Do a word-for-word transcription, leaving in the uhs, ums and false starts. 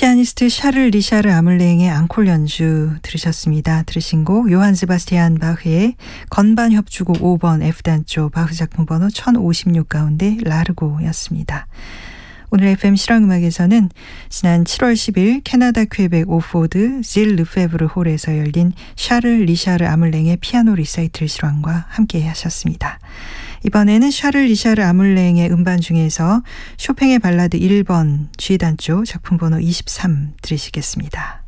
피아니스트 샤를 리샤르 아물랭의 앙콜 연주 들으셨습니다. 들으신 곡 요한 세바스티안 바흐의 건반 협주곡 오 번 F단조 바흐 작품 번호 천오십육 가운데 라르고였습니다. 오늘 에프엠 실황음악에서는 지난 칠월 십일 캐나다 퀘벡 오포드 질 르페브르 홀에서 열린 샤를 리샤르 아물랭의 피아노 리사이틀 실황과 함께 하셨습니다. 이번에는 샤를 리샤르 아물랭의 음반 중에서 쇼팽의 발라드 일 번 G단조 작품 번호 이십삼 들으시겠습니다.